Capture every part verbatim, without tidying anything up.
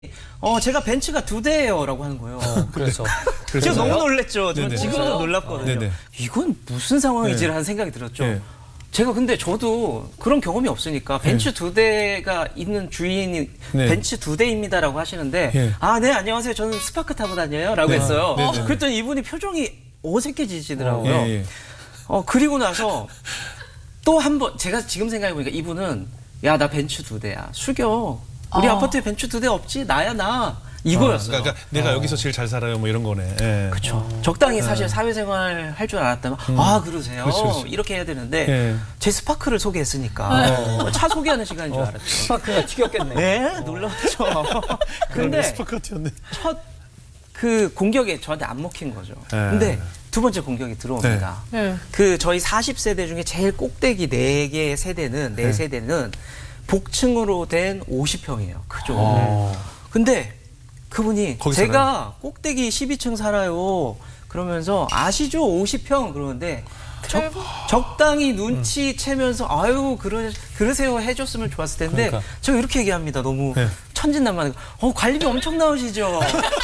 어 제가 벤츠가 두 대예요라고 하는 거예요. 어, 그래서 제가 너무 놀랬죠. 저는 네네. 지금도 놀랍거든요. 네네. 이건 무슨 상황이지라는 네. 생각이 들었죠. 네. 제가 근데 저도 그런 경험이 없으니까 벤츠 두 대가 있는 주인이 네. 벤츠 두 대입니다라고 하시는데 네. 아, 네, 안녕하세요. 저는 스파크 타고 다녀요라고 네. 했어요. 네, 네. 그랬더니 이분이 표정이 어색해지시더라고요. 예, 예. 어 그리고 나서 또 한 번 제가 지금 생각해 보니까 이분은 야, 나 벤츠 두 대야. 숙여. 우리 어. 아파트에 벤츠 두 대 없지? 나야 나. 이거였어요. 그러니까 내가 여기서 제일 잘 살아요, 뭐 이런 거네. 예. 그렇죠. 적당히 사실 사회생활 할 줄 알았다면 아 그러세요. 그렇죠, 그렇죠. 이렇게 해야 되는데 예. 제 스파크를 소개했으니까 어, 차 소개하는 시간인 줄 알았죠. 스파크가 튀겼겠네. 네, 놀랍죠. 근데 스파크였네. 첫 그 공격에 저한테 안 먹힌 거죠. 네. 근데 두 번째 공격이 들어옵니다. 네. 그 저희 사십 세대 중에 제일 꼭대기 네 개 세대는 네 네. 세대는 복층으로 된 오십 평이에요. 크죠. 어. 근데 그분이 거기 제가 살아요? 꼭대기 십이 층 살아요. 그러면서 아시죠? 오십 평 그러는데 적, 적당히 눈치채면서 아유 그러, 그러세요 해줬으면 좋았을 텐데 그러니까. 제가 이렇게 얘기합니다. 너무 네. 천진난만하게 어 관리비 엄청 나오시죠?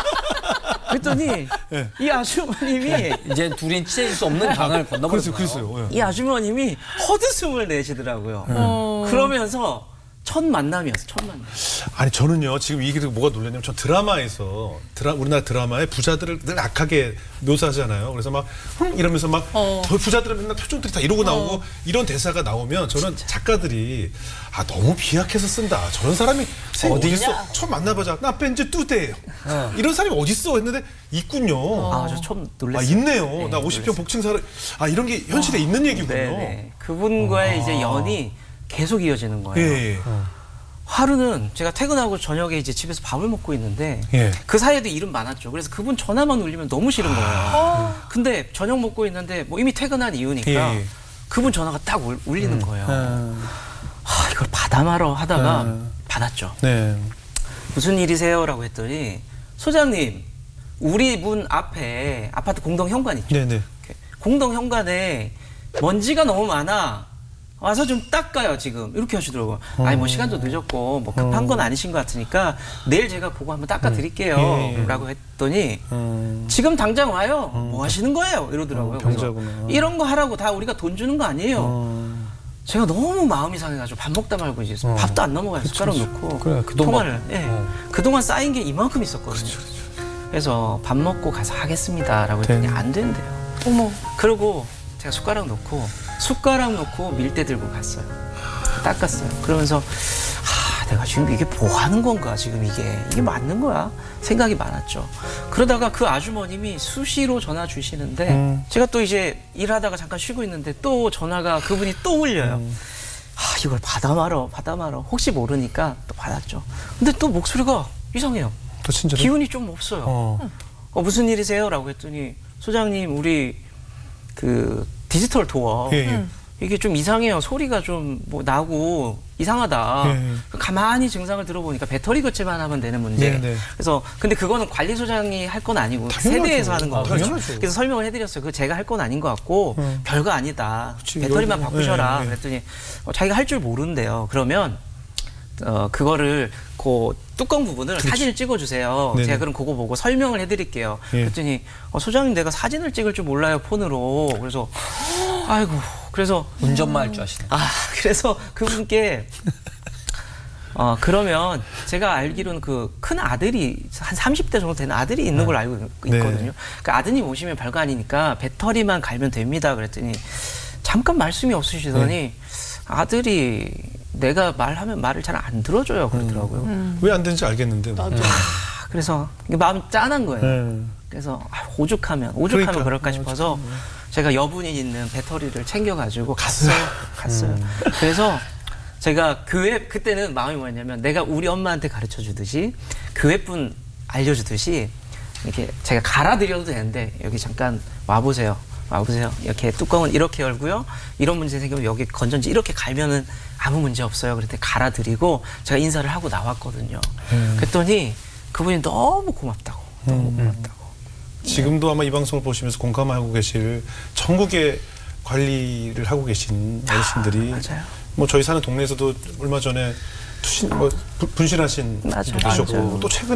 그랬더니 네. 이 아주머님이 이제 둘이 찢어질 수 없는 강을 건너버렸어요. 그렇죠, 그랬어요. 예. 이 아주머님이 헛웃음을 내시더라고요. 어. 그러면서 첫 만남이었어. 첫 만남. 아니 저는요 지금 이게 뭐가 놀랐냐면 저 드라마에서 드라, 우리나라 드라마에 부자들을 늘 악하게 묘사하잖아요. 그래서 막 흥 이러면서 막 어. 저 부자들은 맨날 표정들이 다 이러고 나오고 이런 대사가 나오면 저는 작가들이 아 너무 비약해서 쓴다. 저런 사람이 어디 있어? 처음 만나보자. 나 벤츠 두 대예요. 이런 사람이 어디 있어? 했는데 있군요. 아, 저 처음 아 놀랐어요. 있네요. 네, 나 오십 평 놀랐어요. 복층 살아. 아 이런 게 현실에 있는 얘기군요. 네, 네. 그분과의 이제 연이 계속 이어지는 거예요. 예, 예. 하루는 제가 퇴근하고 저녁에 이제 집에서 밥을 먹고 있는데 예. 그 사이에도 이름 많았죠. 그래서 그분 전화만 울리면 너무 싫은 거예요. 근데 저녁 먹고 있는데 뭐 이미 퇴근한 이유니까 예. 그분 전화가 딱 울, 울리는 거예요. 아, 아, 이걸 받아 말어 하다가 음. 받았죠. 네. 무슨 일이세요?라고 했더니 소장님 우리 문 앞에 아파트 공동 현관 있죠. 네네. 이렇게 공동 현관에 먼지가 너무 많아. 와서 좀 닦아요 지금 이렇게 하시더라고요. 아니 뭐 시간도 늦었고 뭐 급한 건 아니신 것 같으니까 내일 제가 보고 한번 닦아 드릴게요. 예, 예. 라고 했더니 음. 지금 당장 와요. 뭐 하시는 거예요? 이러더라고요. 어, 그래서 병자구나. 이런 거 하라고 다 우리가 돈 주는 거 아니에요. 어. 제가 너무 마음이 상해가지고 밥 먹다 말고 이제 어. 밥도 안 넘어가요. 숟가락 놓고 그래, 그동안- 통화를. 예. 어. 그동안 쌓인 게 이만큼 있었거든요. 그래서 밥 먹고 가서 하겠습니다라고 했더니 네. 안 된대요. 어머. 그러고 제가 숟가락 놓고 숟가락 놓고 밀대 들고 갔어요. 닦았어요. 그러면서 아, 내가 지금 이게 뭐 하는 건가? 지금 이게 이게 맞는 거야? 생각이 많았죠. 그러다가 그 아주머님이 수시로 전화 주시는데 음. 제가 또 이제 일하다가 잠깐 쉬고 있는데 또 전화가 그분이 또 울려요. 아, 이걸 받아 말어, 받아 말어. 혹시 모르니까 또 받았죠. 근데 또 목소리가 이상해요. 더 친절해? 기운이 좀 없어요. 어. 어, 무슨 일이세요? 라고 했더니 소장님 우리 그 디지털 도어 예, 예. 이게 좀 이상해요. 소리가 좀 뭐 나고 이상하다. 예, 예. 가만히 증상을 들어보니까 배터리 교체만 하면 되는 문제. 네, 네. 그래서 근데 그거는 관리소장이 할 건 아니고 당연하죠. 세대에서 하는 아, 거거든요. 당연하죠. 그래서 설명을 해드렸어요. 그거 제가 할 건 아닌 것 같고 음. 별거 아니다. 그치, 배터리만 여기는- 바꾸셔라. 예, 예. 그랬더니 어, 자기가 할 줄 모른대요. 그러면 어, 그거를 그 뚜껑 부분을 사진을 찍어주세요. 네네. 제가 그럼 그거 보고 설명을 해드릴게요. 예. 그랬더니 어, 소장님 내가 사진을 찍을 줄 몰라요 폰으로. 그래서 아이고 그래서 운전만 할 줄 아시네. 아 그래서 그분께 어 그러면 제가 알기로는 그 큰 아들이 한 삼십 대 정도 되는 아들이 있는 걸 알고 네. 있거든요. 그 아드님 오시면 별거 아니니까 배터리만 갈면 됩니다. 그랬더니 잠깐 말씀이 없으시더니 네. 아들이 내가 말하면 말을 잘 안 들어줘요 그러더라고요. 왜 안 되는지 알겠는데. 뭐. 아, 그래서 이게 마음 짠한 거예요. 네. 그래서 아, 오죽하면 오죽하면 그러니까. 그럴까 싶어서 제가 여분이 있는 배터리를 챙겨가지고 갔어요. 갔어요. 음. 그래서 제가 교회 그때는 마음이 뭐였냐면 내가 우리 엄마한테 가르쳐 주듯이 교회분 알려주듯이 이렇게 제가 갈아드려도 되는데 여기 잠깐 와보세요. 와보세요. 이렇게 뚜껑은 이렇게 열고요. 이런 문제 생기면 여기 건전지 이렇게 갈면은 아무 문제 없어요. 그랬더니 갈아드리고 제가 인사를 하고 나왔거든요. 음. 그랬더니 그분이 너무 고맙다고. 너무 음. 고맙다고. 지금도 아마 이 방송을 보시면서 공감하고 계실 전국의 관리를 하고 계신 어르신들이 맞아요. 뭐 저희 사는 동네에서도 얼마 전에 투신 뭐 부- 분신하신 맞아, 분이셨고 맞아. 또 최근